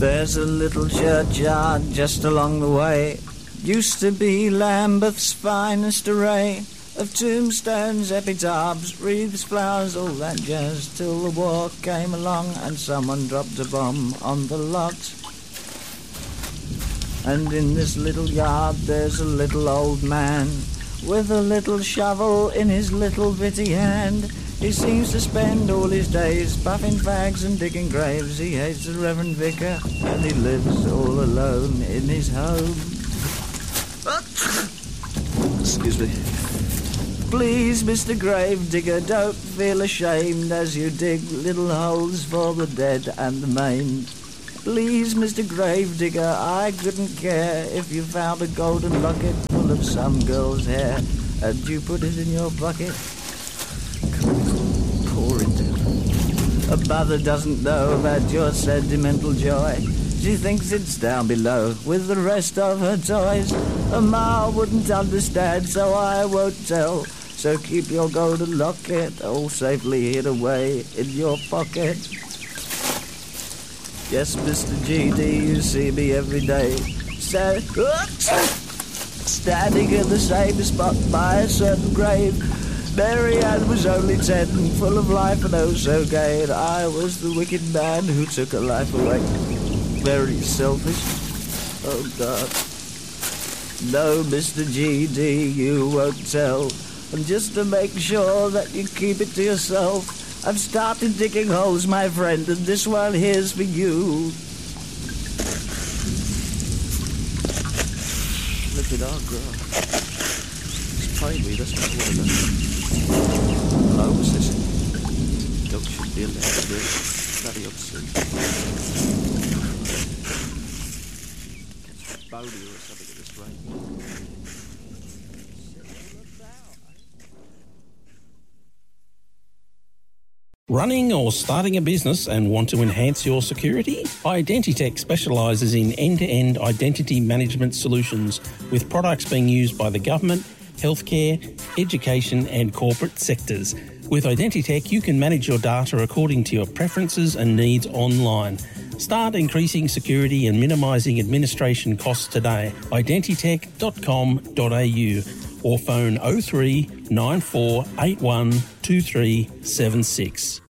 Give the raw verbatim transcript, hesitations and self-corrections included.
There's a little churchyard just along the way. Used to be Lambeth's finest array of tombstones, epitaphs, wreaths, flowers, all that jazz, till the war came along and someone dropped a bomb on the lot. And in this little yard there's a little old man with a little shovel in his little bitty hand. He seems to spend all his days puffing fags and digging graves. He hates the Reverend Vicar and he lives all alone in his home. Excuse me. Please, Mister Gravedigger, don't feel ashamed as you dig little holes for the dead and the maimed. Please, Mister Gravedigger, I couldn't care if you found a golden locket full of some girl's hair and you put it in your bucket. Poor into. A mother doesn't know about your sentimental joy. She thinks it's down below with the rest of her toys. A ma wouldn't understand, so I won't tell. So keep your golden locket all safely hid away in your pocket. Yes, Mister G D, you see me every day. Stand, standing in the same spot by a certain grave. Mary Ann was only ten, full of life and oh so gay, and I was the wicked man who took her life away. Very selfish. Oh, God. No, Mister G D, you won't tell. And just to make sure that you keep it to yourself, I've started digging holes, my friend, and this one here's for you. Look at our girl. It's primary, that's not what it is. Hello, what's this? Dog should be allowed to do it. Bloody obscene. Catch a bowlie or something at this rate. Running or starting a business and want to enhance your security? Identitech specialises in end-to-end identity management solutions with products being used by the government, healthcare, education and corporate sectors. With Identitech, you can manage your data according to your preferences and needs online. Start increasing security and minimising administration costs today. identitech dot com dot a u or phone oh three nine four eight one two three seven six.